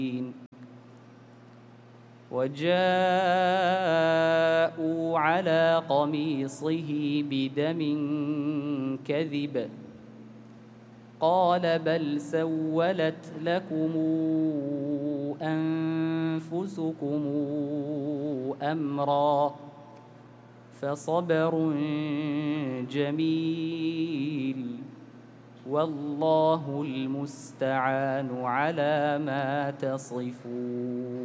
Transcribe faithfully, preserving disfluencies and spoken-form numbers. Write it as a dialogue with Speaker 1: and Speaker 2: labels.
Speaker 1: وجاءوا على قميصه بدم كذب قال بل سولت لكم أنفسكم أمرا فصبر جميل والله المستعان على ما تصفون.